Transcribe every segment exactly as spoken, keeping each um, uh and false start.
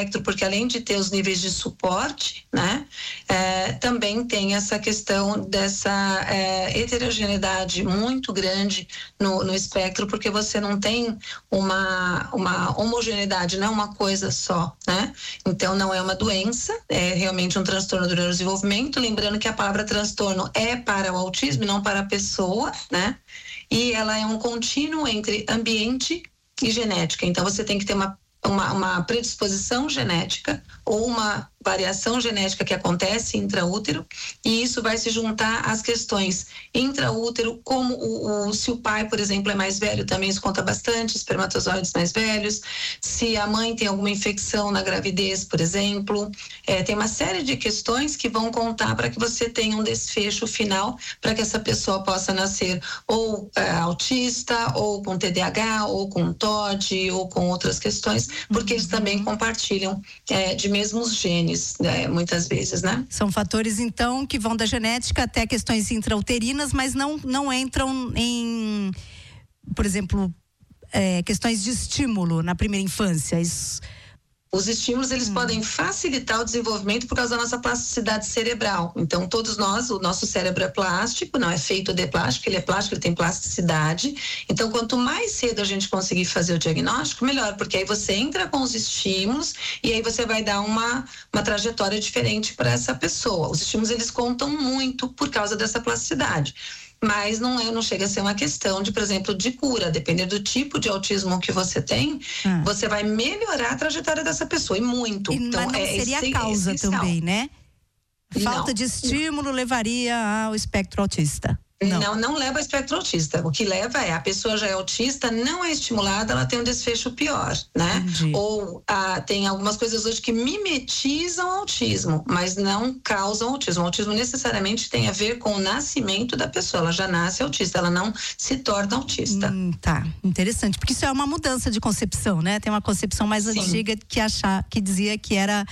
espectro, porque além de ter os níveis de suporte, né, é, também tem essa questão dessa é, heterogeneidade muito grande no, no espectro, porque você não tem uma, uma homogeneidade, não é uma coisa só, né? Então não é uma doença, é realmente um transtorno do neurodesenvolvimento, lembrando que a palavra transtorno é para o autismo e não para a pessoa, né? E ela é um contínuo entre ambiente e genética, então você tem que ter uma Uma, uma predisposição genética ou uma variação genética que acontece intraútero, e isso vai se juntar às questões intraútero, como o, o, se o pai, por exemplo, é mais velho, também isso conta bastante, espermatozoides mais velhos, se a mãe tem alguma infecção na gravidez, por exemplo, é, tem uma série de questões que vão contar para que você tenha um desfecho final, para que essa pessoa possa nascer ou é, autista, ou com T D A H, ou com T O D, ou com outras questões, porque eles também compartilham é, de mesmos genes, né, muitas vezes, né? São fatores, então, que vão da genética até questões intrauterinas, mas não, não entram em, por exemplo, é, questões de estímulo na primeira infância. Isso... Os estímulos, eles hum. podem facilitar o desenvolvimento por causa da nossa plasticidade cerebral. Então, todos nós, o nosso cérebro é plástico, não é feito de plástico, ele é plástico, ele tem plasticidade. Então, quanto mais cedo a gente conseguir fazer o diagnóstico, melhor, porque aí você entra com os estímulos e aí você vai dar uma, uma trajetória diferente para essa pessoa. Os estímulos, eles contam muito por causa dessa plasticidade. Mas não, é, não chega a ser uma questão de, por exemplo, de cura. Dependendo do tipo de autismo que você tem, ah. você vai melhorar a trajetória dessa pessoa, e muito. E, então, mas não é, seria é, a causa é também, né? Falta não. de estímulo levaria ao espectro autista. Não. não, não leva ao espectro autista. O que leva é, a pessoa já é autista, não é estimulada, ela tem um desfecho pior, né? Entendi. Ou ah, tem algumas coisas hoje que mimetizam o autismo, mas não causam autismo. O autismo necessariamente tem a ver com o nascimento da pessoa, ela já nasce autista, ela não se torna autista. Hum, tá, interessante, porque isso é uma mudança de concepção, né? Tem uma concepção mais Sim. antiga que, achar, que dizia que era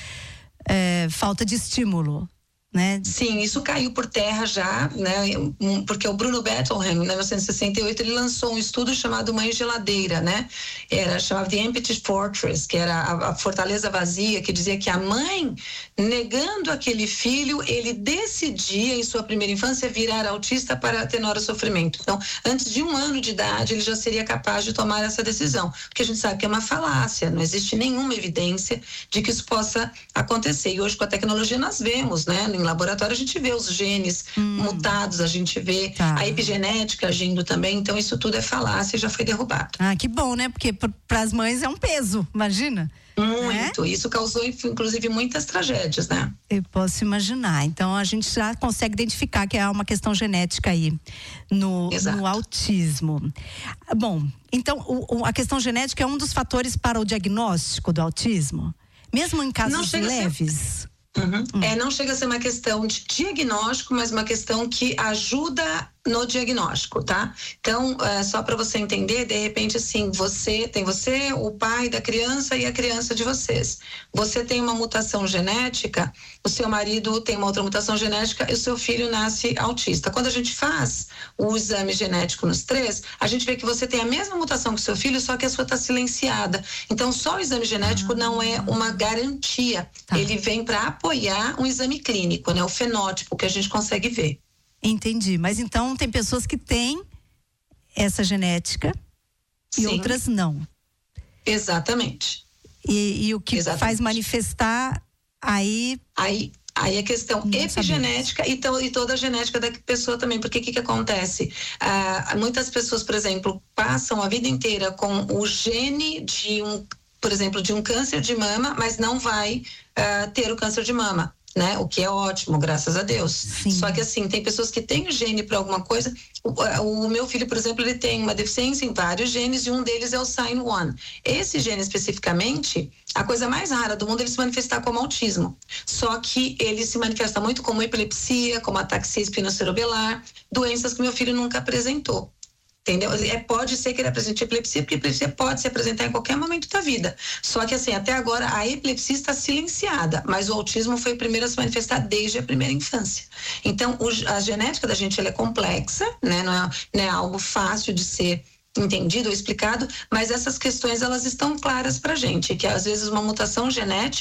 é, falta de estímulo. Né? Sim, isso caiu por terra já, né? Porque o Bruno Bettelheim, em mil novecentos e sessenta e oito, ele lançou um estudo chamado Mãe Geladeira, né? Era chamado The Empty Fortress, que era a, a fortaleza vazia, que dizia que a mãe, negando aquele filho, ele decidia em sua primeira infância virar autista para atenuar o sofrimento. Então, antes de um ano de idade, ele já seria capaz de tomar essa decisão, porque a gente sabe que é uma falácia, não existe nenhuma evidência de que isso possa acontecer. E hoje, com a tecnologia, nós vemos, né? Em laboratório a gente vê os genes hum. mutados, a gente vê tá. a epigenética agindo também, então isso tudo é falácia e já foi derrubado. Ah, que bom, né? Porque para as mães é um peso, imagina. Muito, é? Isso causou inclusive muitas tragédias, né? Eu posso imaginar, então a gente já consegue identificar que é uma questão genética aí no, no autismo. Bom, então o, o, a questão genética é um dos fatores para o diagnóstico do autismo? Mesmo em casos leves? Uhum. Hum. É, não chega a ser uma questão de diagnóstico, mas uma questão que ajuda no diagnóstico, tá? Então, é, só para você entender, de repente, assim, você tem você, o pai da criança e a criança de vocês. Você tem uma mutação genética, o seu marido tem uma outra mutação genética e o seu filho nasce autista. Quando a gente faz o exame genético nos três, a gente vê que você tem a mesma mutação que o seu filho, só que a sua está silenciada. Então, só o exame genético ah. não é uma garantia. Tá. Ele vem para apoiar um exame clínico, né? O fenótipo que a gente consegue ver. Entendi, mas então tem pessoas que têm essa genética e Sim. outras não. Exatamente. E, e o que Exatamente. Faz manifestar aí... Aí, aí a questão não epigenética e, to, e toda a genética da pessoa também, porque o que que acontece? Ah, muitas pessoas, por exemplo, passam a vida inteira com o gene de um, por exemplo, de um câncer de mama, mas não vai ah, ter o câncer de mama. Né? O que é ótimo, graças a Deus. Sim. Só que assim, tem pessoas que têm o gene para alguma coisa. O, o meu filho, por exemplo, ele tem uma deficiência em vários genes e um deles é o S I N um. Esse gene especificamente, a coisa mais rara do mundo é ele se manifestar como autismo. Só que ele se manifesta muito como epilepsia, como ataxia espinocerebellar, doenças que meu filho nunca apresentou. Entendeu? É, pode ser que ele apresente epilepsia, porque a epilepsia pode se apresentar em qualquer momento da vida. Só que assim, até agora a epilepsia está silenciada, mas o autismo foi o primeiro a se manifestar desde a primeira infância. Então, o, a genética da gente ela é complexa, né? Não é, não é algo fácil de ser entendido ou explicado, mas essas questões elas estão claras pra gente, que às vezes uma mutação genética